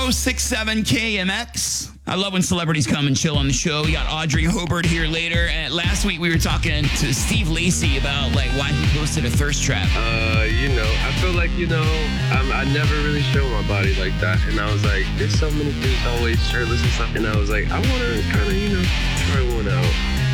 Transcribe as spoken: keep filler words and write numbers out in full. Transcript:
oh six seven K M X. I love when celebrities come and chill on the show. We got Audrey Hobart here later. And last week we were talking to Steve Lacy about like why he posted a thirst trap. Uh, you know, I feel like, you know, I'm, I never really show my body like that. And I was like, there's so many dudes always shirtless and stuff. And I was like, I want to kind of, you know, try one out.